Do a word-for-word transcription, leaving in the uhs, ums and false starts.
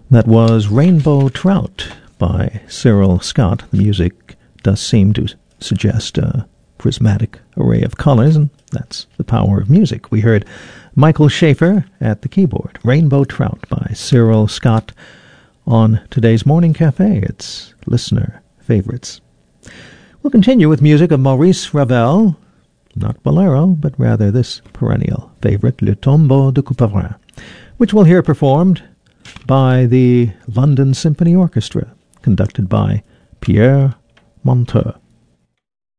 That was Rainbow Trout by Cyril Scott. The music does seem to suggest a prismatic array of colors, and that's the power of music. We heard Michael Schaefer at the keyboard. Rainbow Trout by Cyril Scott on today's Morning Cafe. It's listener favorites. We'll continue with music of Maurice Ravel, not Bolero, but rather this perennial favorite, Le Tombeau de Couperin, which we'll hear performed by the London Symphony Orchestra, conducted by Pierre Monteux.